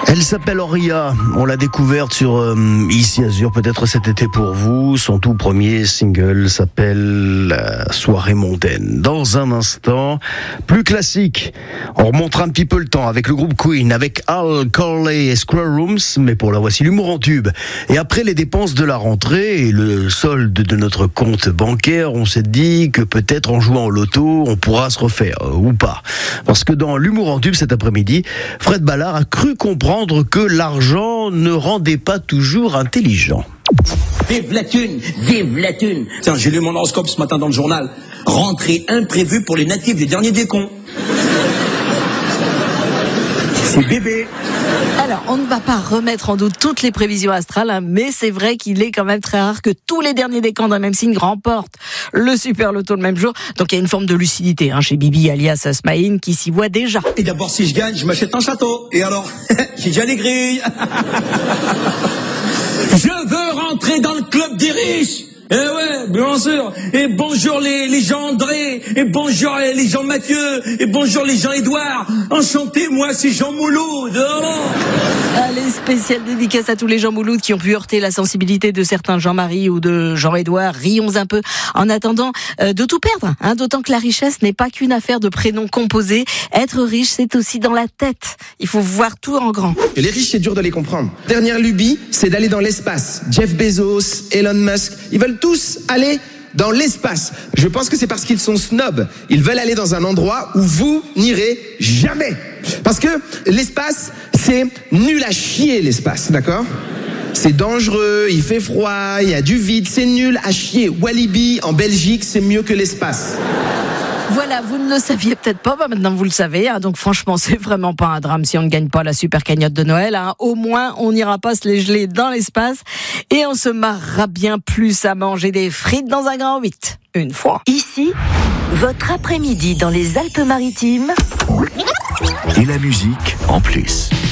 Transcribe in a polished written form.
Elle s'appelle Auria, on l'a découverte sur Ici Azur, peut-être cet été pour vous. Son tout premier single s'appelle Soirée mondaine. Dans un instant, plus classique, on remontera un petit peu le temps avec le groupe Queen, avec Al Corley et Square Rooms, mais pour la voici l'humour en tube. Et après les dépenses de la rentrée et le solde de notre compte bancaire, on s'est dit que peut-être en jouant au loto, on pourra se refaire, ou pas. Parce que dans l'humour en tube cet après-midi, Fred Ballard a cru comprendre que l'argent ne rendait pas toujours intelligent. Vive la thune, vive la thune. Tiens, j'ai lu mon horoscope ce matin dans le journal. Rentrée imprévue pour les natifs des derniers des cons. C'est bébé. Alors, on ne va pas remettre en doute toutes les prévisions astrales, mais c'est vrai qu'il est quand même très rare que tous les derniers décans d'un même signe remportent le super loto le même jour. Donc il y a une forme de lucidité chez Bibi alias Smaïn qui s'y voit déjà. Et d'abord, si je gagne, je m'achète un château. Et alors, j'ai déjà les grilles. Je veux rentrer dans le club des riches. Eh ouais, bien sûr. Et bonjour les Jean André, et bonjour les Jean Mathieu, et bonjour les Jean Édouard. Enchanté, moi c'est Jean Mouloud. Allez, spéciale dédicace à tous les Jean Mouloud qui ont pu heurter la sensibilité de certains Jean-Marie ou de Jean-Édouard. Rions un peu en attendant de tout perdre. D'autant que la richesse n'est pas qu'une affaire de prénoms composés. Être riche, c'est aussi dans la tête. Il faut voir tout en grand. Et les riches, c'est dur de les comprendre. Dernière lubie, c'est d'aller dans l'espace. Jeff Bezos, Elon Musk, ils veulent tous aller dans l'espace. Je pense que c'est parce qu'ils sont snobs. Ils veulent aller dans un endroit où vous n'irez jamais. Parce que l'espace, c'est nul à chier, l'espace, d'accord ? C'est dangereux, il fait froid, il y a du vide, c'est nul à chier. Walibi, en Belgique, c'est mieux que l'espace. Voilà, vous ne le saviez peut-être pas, maintenant vous le savez. Donc franchement, c'est vraiment pas un drame si on ne gagne pas la super cagnotte de Noël. Au moins, on n'ira pas se les geler dans l'espace et on se marrera bien plus à manger des frites dans un grand 8. Une fois. Ici, votre après-midi dans les Alpes-Maritimes. Et la musique en plus.